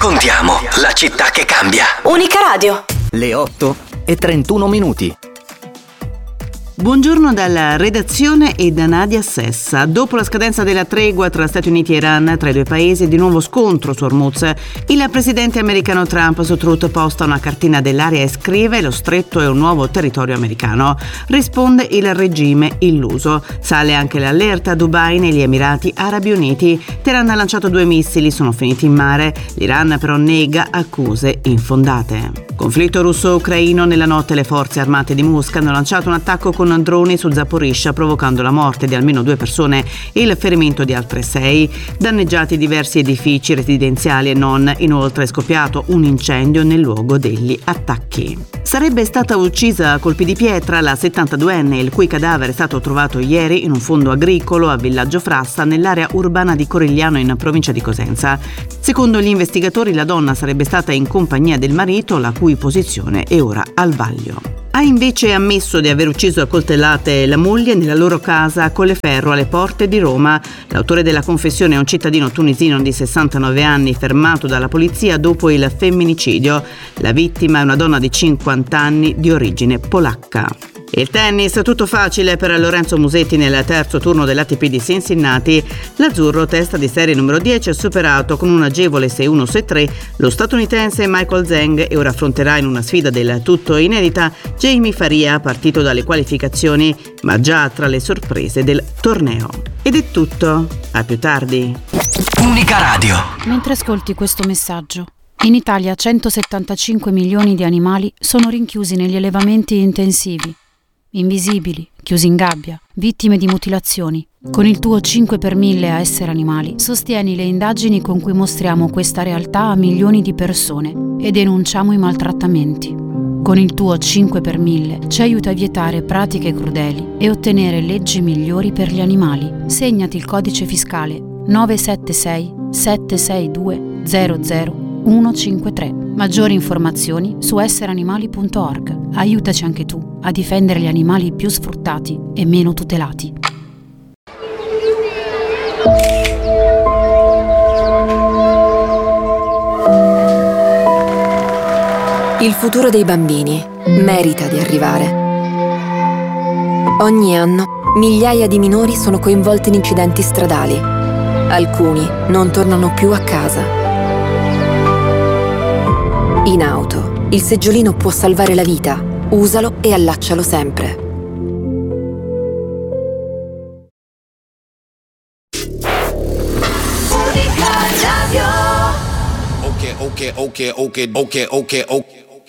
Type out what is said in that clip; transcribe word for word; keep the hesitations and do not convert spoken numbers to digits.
raccontiamo la città che cambia. Unica Radio. Le otto e trentuno minuti. Buongiorno dalla redazione e da Nadia Sessa. Dopo la scadenza della tregua tra Stati Uniti e Iran, tra i due paesi, di nuovo scontro su Hormuz. Il presidente americano Trump su Truth posta una cartina dell'area e scrive: lo stretto è un nuovo territorio americano. Risponde il regime illuso. Sale anche l'allerta a Dubai negli Emirati Arabi Uniti. Teheran ha lanciato due missili, sono finiti in mare. L'Iran però nega accuse infondate. Conflitto russo-ucraino. Nella notte le forze armate di Mosca hanno lanciato un attacco con droni su Zaporizhzhia, provocando la morte di almeno due persone e il ferimento di altre sei. Danneggiati diversi edifici residenziali e non. Inoltre è scoppiato un incendio nel luogo degli attacchi. Sarebbe stata uccisa a colpi di pietra la settantaduenne, il cui cadavere è stato trovato ieri in un fondo agricolo a Villaggio Frassa, nell'area urbana di Corigliano, in provincia di Cosenza. Secondo gli investigatori, la donna sarebbe stata in compagnia del marito, la cui posizione è ora al vaglio. Ha invece ammesso di aver ucciso a coltellate la moglie nella loro casa a Colleferro, alle porte di Roma. L'autore della confessione è un cittadino tunisino di sessantanove anni, fermato dalla polizia dopo il femminicidio. La vittima è una donna di cinquanta anni di origine polacca. Il tennis, tutto facile per Lorenzo Musetti nel terzo turno dell'A T P di Cincinnati. L'azzurro, testa di serie numero dieci, ha superato con un agevole sei uno sei tre lo statunitense Michael Zhang e ora affronterà in una sfida del tutto inedita Jamie Faria, partito dalle qualificazioni, ma già tra le sorprese del torneo. Ed è tutto, a più tardi. Unica Radio. Mentre ascolti questo messaggio, in Italia centosettantacinque milioni di animali sono rinchiusi negli allevamenti intensivi. Invisibili, chiusi in gabbia, vittime di mutilazioni. Con il tuo cinque per mille a Essere Animali sostieni le indagini con cui mostriamo questa realtà a milioni di persone e denunciamo i maltrattamenti. Con il tuo cinque per mille ci aiuta a vietare pratiche crudeli e ottenere leggi migliori per gli animali. Segnati il codice fiscale nove sette sei sette sei due zero zero uno cinque tre. Maggiori informazioni su essere animali punto org. Aiutaci anche tu a difendere gli animali più sfruttati e meno tutelati. Il futuro dei bambini merita di arrivare. Ogni anno migliaia di minori sono coinvolti in incidenti stradali. Alcuni non tornano più a casa. In auto, il seggiolino può salvare la vita. Usalo e allaccialo sempre. Okay, okay, okay, okay, okay, okay, okay.